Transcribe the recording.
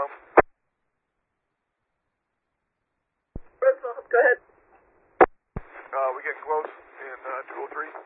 Roosevelt, go ahead. We getting close in 203.